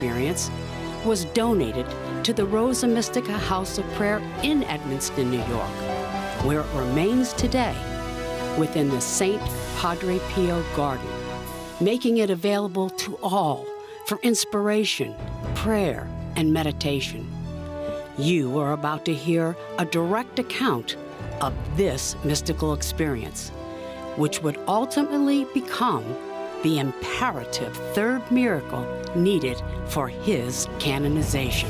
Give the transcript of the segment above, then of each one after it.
experience was donated to the Rosa Mystica House of Prayer in Edmonston, New York, where it remains today within the St. Padre Pio Garden, making it available to all for inspiration, prayer, and meditation. You are about to hear a direct account of this mystical experience, which would ultimately become the imperative third miracle needed for his canonization.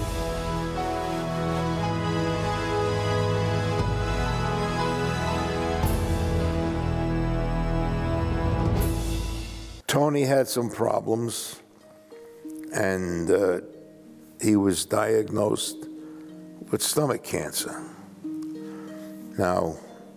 Tony had some problems, and he was diagnosed with stomach cancer. Now,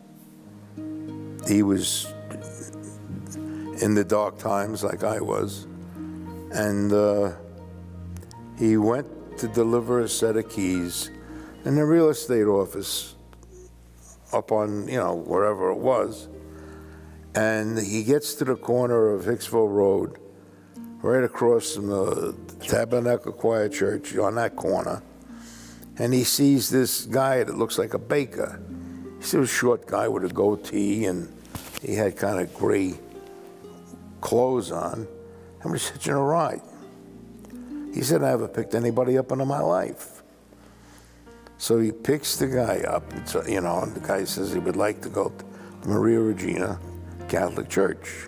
he was in the dark times like I was, and he went to deliver a set of keys in the real estate office up on, wherever it was. And he gets to the corner of Hicksville Road, right across from the Tabernacle Choir Church on that corner. And he sees this guy that looks like a baker. He's a short guy with a goatee, and he had kind of gray clothes on. I'm just hitching a ride. He said, I haven't picked anybody up in my life. So he picks the guy up, and the guy says he would like to go to Maria Regina Catholic Church.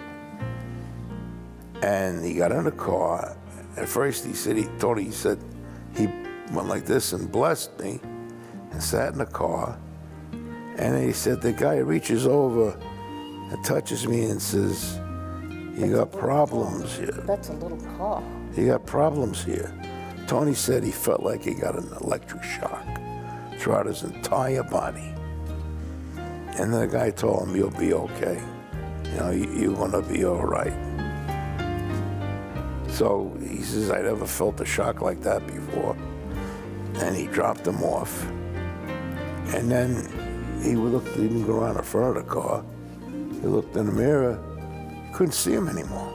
And he got in the car. At first he said, he went like this and blessed me and sat in the car. And then he said, the guy reaches over and touches me and says, you got problems here. That's a little car. You got problems here. Tony said he felt like he got an electric shock throughout his entire body. And then the guy told him, you'll be okay. You're gonna be all right. So he says, I never felt a shock like that before. And he dropped him off. And then he didn't go around the front of the car. He looked in the mirror, couldn't see him anymore.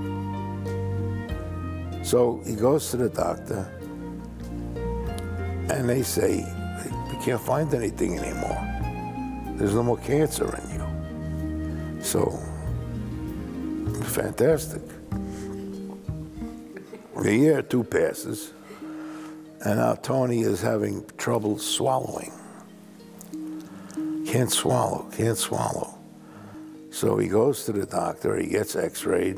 So he goes to the doctor, and they say, we can't find anything anymore. There's no more cancer in you. So, fantastic. A year or two passes, and now Tony is having trouble swallowing. Can't swallow. So he goes to the doctor, he gets x-rayed,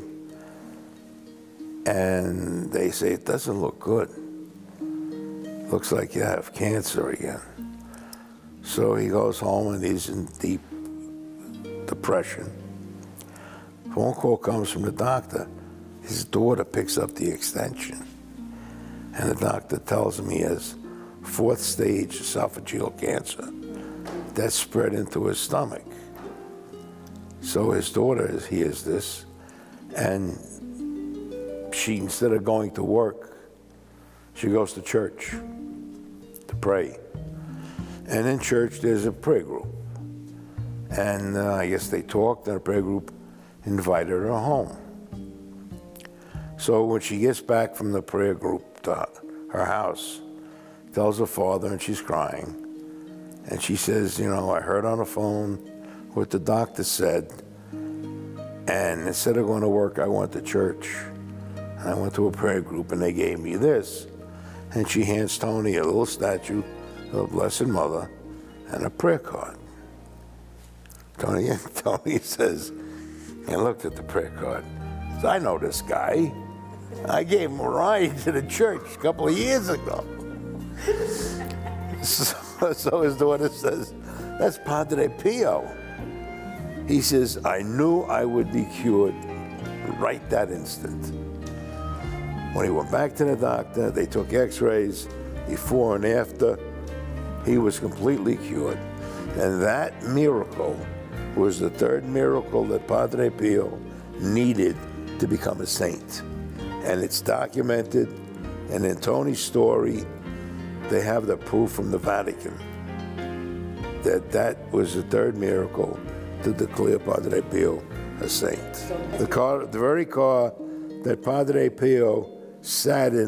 and they say, it doesn't look good. Looks like you have cancer again. So he goes home and he's in deep depression. Phone call comes from the doctor. His daughter picks up the extension. And the doctor tells him he has 4th stage esophageal cancer that spread into his stomach. So his daughter hears this, and she, instead of going to work, she goes to church to pray. And in church, there's a prayer group. And I guess they talked, and the prayer group invited her home. So when she gets back from the prayer group to her house, tells her father, and she's crying. And she says, I heard on the phone what the doctor said, and instead of going to work, I went to church. And I went to a prayer group, and they gave me this. And she hands Tony a little statue of the Blessed Mother and a prayer card. Tony says, and looked at the prayer card. So I know this guy. I gave him a ride to the church a couple of years ago. So his daughter says, that's Padre Pio. He says, I knew I would be cured right that instant. When he went back to the doctor, they took x-rays before and after. He was completely cured. And that miracle was the third miracle that Padre Pio needed to become a saint. And it's documented, and in Tony's story, they have the proof from the Vatican that was the third miracle to declare Padre Pio a saint. The very car that Padre Pio sat in